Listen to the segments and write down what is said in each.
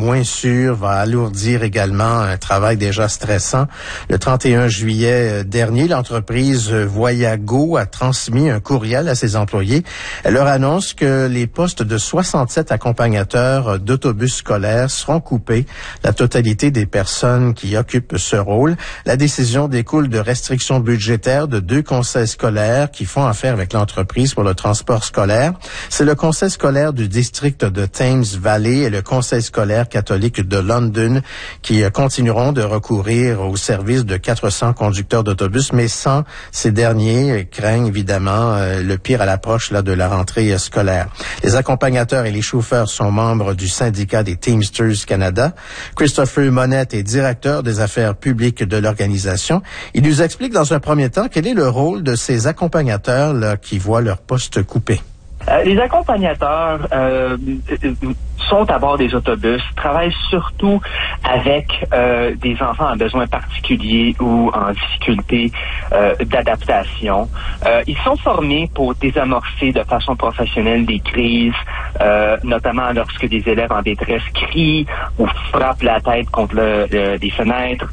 moins sûr va alourdir également un travail déjà stressant. Le 31 juillet dernier, l'entreprise Voyago a transmis un courriel à ses employés. Elle leur annonce que les postes de 67 accompagnateurs d'autobus scolaires seront coupés. La totalité des personnes qui occupent ce rôle. La décision découle de restrictions budgétaires de 2 conseils scolaires qui font affaire avec l'entreprise pour le transport scolaire. C'est le conseil scolaire du district de Thames Valley et le conseil scolaire catholique de London qui continueront de recourir au service de 400 conducteurs d'autobus, mais sans ces derniers craignent évidemment le pire à l'approche de la rentrée scolaire. Les accompagnateurs et les chauffeurs sont membres du syndicat des Teamsters Canada. Christopher Monette est directeur des affaires publiques de l'organisation. Il nous explique dans un premier temps quel est le rôle de ces accompagnateurs là, qui voient leur poste coupé. Les accompagnateurs sont à bord des autobus, travaillent surtout avec des enfants à besoins particuliers ou en difficulté d'adaptation. Ils sont formés pour désamorcer de façon professionnelle des crises, notamment lorsque des élèves en détresse crient ou frappent la tête contre des fenêtres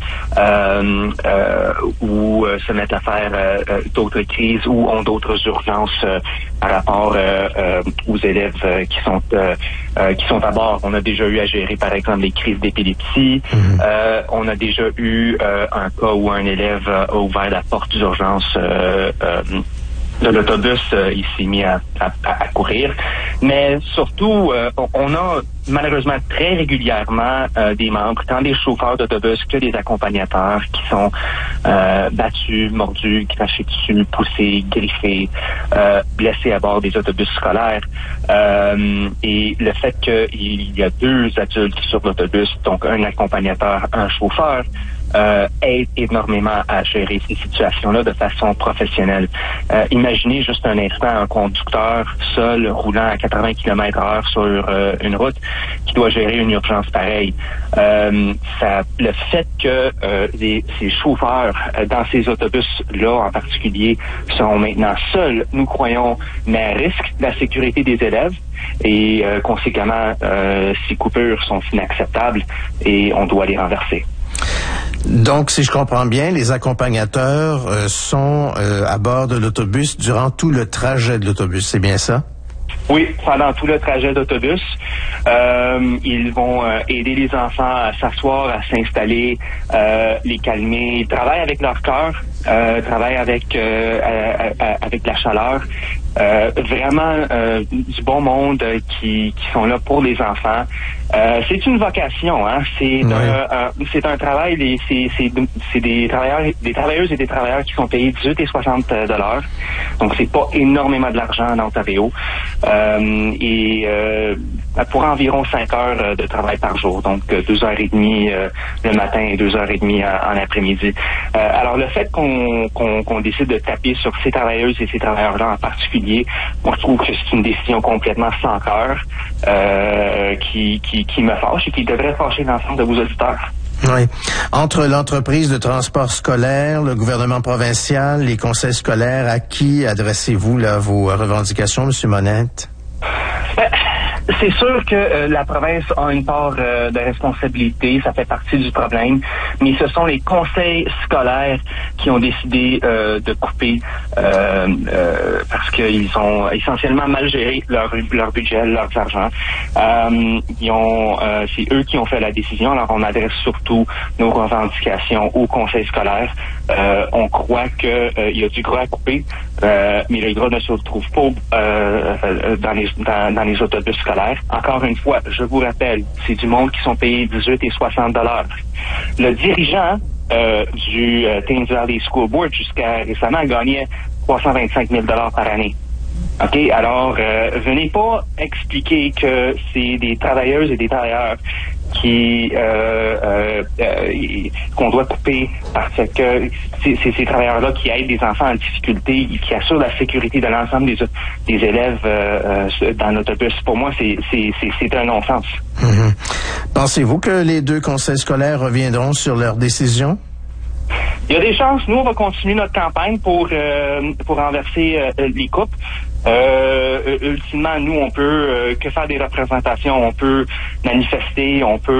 ou se mettent à faire d'autres crises ou ont d'autres urgences par rapport aux élèves qui sont à bord. On a déjà eu à gérer, par exemple, les crises d'épilepsie. On a déjà eu un cas où un élève a ouvert la porte d'urgence de l'autobus, il s'est mis à courir. Mais surtout, on a malheureusement très régulièrement des membres, tant des chauffeurs d'autobus que des accompagnateurs qui sont battus, mordus, crachés dessus, poussés, griffés, blessés à bord des autobus scolaires. Et le fait qu'il y a 2 adultes sur l'autobus, donc un accompagnateur, un chauffeur, aide énormément à gérer ces situations-là de façon professionnelle. Imaginez juste un instant un conducteur seul roulant à 80 km/h sur une route qui doit gérer une urgence pareille. Le fait que ces chauffeurs dans ces autobus-là en particulier sont maintenant seuls, nous croyons, met à risque la sécurité des élèves et conséquemment, ces coupures sont inacceptables et on doit les renverser. Donc, si je comprends bien, les accompagnateurs sont à bord de l'autobus durant tout le trajet de l'autobus, c'est bien ça? Oui, pendant tout le trajet d'autobus, ils vont aider les enfants à s'asseoir, à s'installer, les calmer. Ils travaillent avec leur cœur, travaillent avec la chaleur. Vraiment du bon monde qui sont là pour les enfants. C'est une vocation, hein. C'est un travail. C'est des travailleuses et des travailleurs qui sont payés 18 et 60 $. Donc c'est pas énormément de l'argent en Ontario. Pour environ 5 heures de travail par jour, donc 2h30 le matin et 2h30 en après-midi. Alors le fait qu'on décide de taper sur ces travailleuses et ces travailleurs-là en particulier, moi je trouve que c'est une décision complètement sans cœur qui me fâche et qui devrait fâcher l'ensemble de vos auditeurs. Oui. Entre l'entreprise de transport scolaire, le gouvernement provincial, les conseils scolaires, à qui adressez-vous là, vos revendications, M. Monette? C'est sûr que la province a une part de responsabilité, ça fait partie du problème, mais ce sont les conseils scolaires qui ont décidé de couper parce qu'ils ont essentiellement mal géré leur budget, leurs argent. C'est eux qui ont fait la décision, alors on adresse surtout nos revendications au conseil scolaire. On croit qu'il y a du gras à couper, mais le gras ne se retrouve pas dans les autobus scolaires. Encore une fois, je vous rappelle, c'est du monde qui sont payés 18 et 60 $. Le dirigeant du Thames Valley School Board jusqu'à récemment gagnait 325 000 $ par année. OK? Alors, venez pas expliquer que c'est des travailleuses et des travailleurs qu'on doit couper parce que c'est ces travailleurs-là qui aident des enfants en difficulté, qui assurent la sécurité de l'ensemble des élèves dans l'autobus. Pour moi, c'est un non-sens. Pensez-vous que les 2 conseils scolaires reviendront sur leur décision? Il y a des chances. Nous, on va continuer notre campagne pour renverser les coupes. Ultimement, nous, on peut que faire des représentations, on peut manifester, on peut